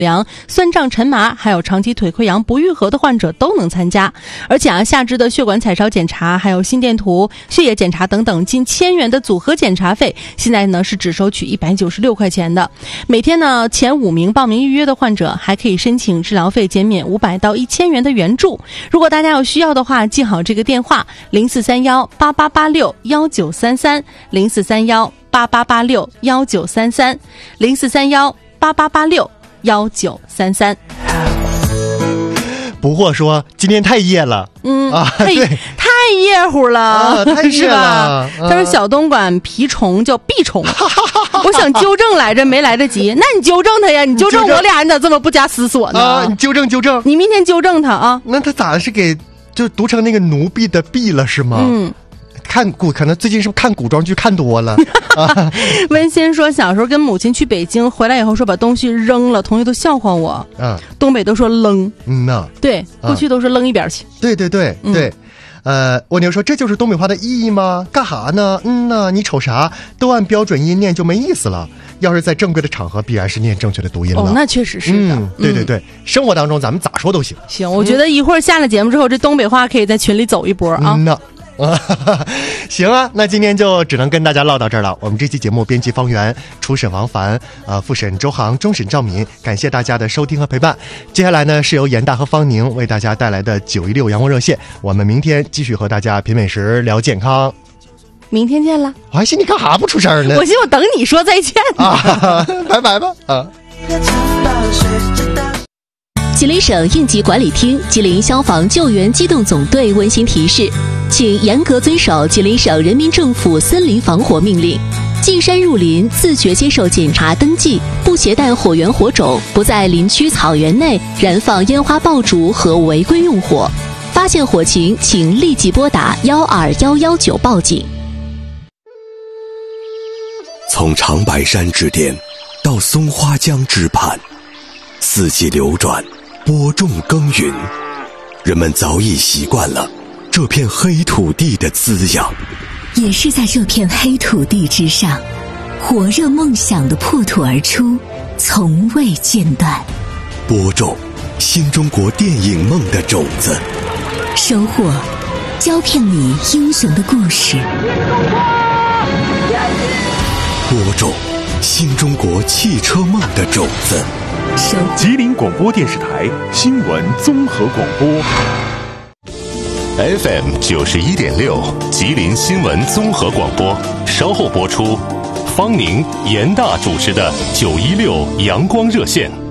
梁、酸胀沉麻，还有长期腿溃疡不愈合的患者都能参加。而且下肢的血管彩烧检查，还有心电图、血液检查等等近1000元的组合检查费，现在呢是只收取196块钱的。每天呢前5名报名预约的患者还可以申请治疗费减免500到1000元的援助。如果大家有需要的话，记好这个电话043188861933 043188861933 043188861933。 不惑说今天太夜了， 太夜乎了， 太夜是吧？他说小东管蜱虫叫蜱虫，我想纠正来着，没来得及。那你纠正他呀，你纠正我俩，你咋这么不加思索呢？ 你纠正， 你明天纠正他啊。 那他咋是给就读成那个奴婢的婢了是吗？可能最近是不是看古装剧看多了温馨说小时候跟母亲去北京，回来以后说把东西扔了，同学都笑话我。东北都说扔。对，过去都是扔一边去。 对。蜗牛说这就是东北话的意义吗？干哈呢？你瞅啥都按标准音念就没意思了。要是在正规的场合，必然是念正确的读音了。 那确实是的。 对，生活当中咱们咋说都行。 行，我觉得一会儿下了节目之后，这东北话可以在群里走一波啊。 行啊，那今天就只能跟大家唠到这儿了。我们这期节目编辑方圆，初审王凡，复审周航，终审赵敏，感谢大家的收听和陪伴。接下来呢是由严大和方宁为大家带来的916阳光热线，我们明天继续和大家品美食聊健康。 明天见了。 我还寻思你干哈不出声呢？ 我寻思我等你说再见拜拜吧吉林省应急管理厅、吉林消防救援机动总队温馨提示，请严格遵守吉林省人民政府森林防火命令，进山入林自觉接受检查登记，不携带火源火种，不在林区草原内燃放烟花爆竹和违规用火。发现火情，请立即拨打12119报警。 从长白山之巅到松花江之畔，四季流转，播种耕耘，人们早已习惯了这片黑土地的滋养， 也是在这片黑土地之上，火热梦想的破土而出，从未间断。 播种新中国电影梦的种子， 收获胶片里英雄的故事。 播种新中国汽车梦的种子。 吉林广播电视台新闻综合广播 FM 91.6吉林新闻综合广播，稍后播出方宁、严大主持的916阳光热线。